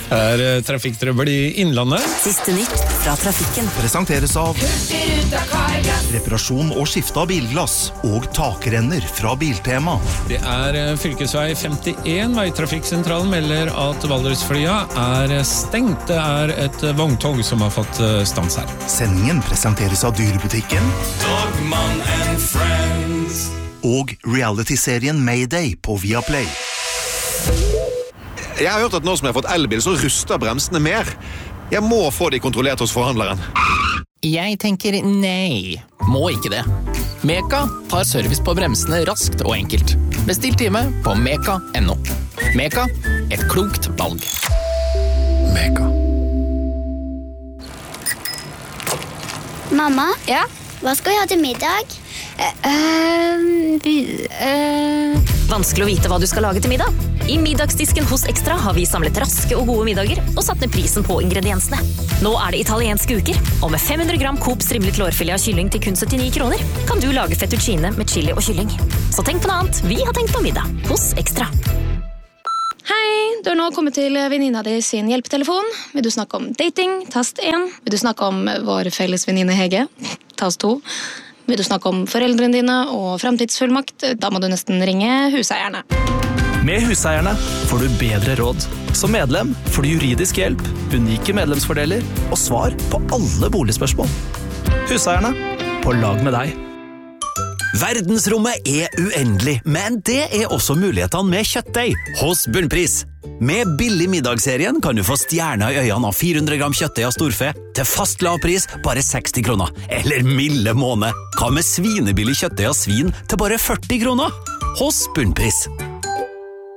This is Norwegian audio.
Trafikktrøbbel i Innlandet. Siste nytt fra trafikken. Presenteres av reparasjon og skifte av bilglass og takrenner fra Biltema. Det fylkesvei 51. Veitrafikksentralen melder at Valdresflya stengt. Det et vogntog som har fått stans her. Sendingen presenteres av Dyrebutikken Dogman and Friends og reality-serien Mayday på Viaplay. Jeg har hørt at nå som jeg har fått elbil, så ruster bremsene mer. Jeg må få de kontrollert hos forhandleren. Jeg tenker nei, må ikke det. Meka tar service på bremsene raskt og enkelt. Bestill time på meka.no. Meka, et klokt valg. Meka. Mamma? Ja? Hva skal vi ha til middag? Vanskelig å vite hva du skal lage til middag. I middagsdisken hos Extra har vi samlet raske og gode middager og satt ned prisen på ingrediensene. Nå det italienske uker, og med 500 gram Coop strimlet lårfilet av kylling til kun 79 kroner, kan du lage fettuccine med chili og kylling. Så tenk på noe annet, vi har tenkt på middag hos Extra. Hei, du har nå kommet til venninna di sin hjelpetelefon. Vil du snakke om dating? Tast 1. Vil du snakke om vår felles venninne Hege? Tast 2. Vil du snakke om foreldrene dine og fremtidsfullmakt? Da må du nesten ringe huseierne. Med Huseierne får du bedre råd. Som medlem får du juridisk hjelp, unike medlemsfordeler og svar på alle boligspørsmål. Huseierne, på lag med deg. Verdensrommet uendelig, men det også mulighetene med kjøttdeig hos Bunnpris. Med billig middagsserien kan du få stjerner i øynene av 400 gram kjøttdeig av storfe til fast lav pris bare 60 kroner. Eller milde måned. Hva med svinebillig kjøttdeig av svin til bare 40 kroner? Hos Bunnpris.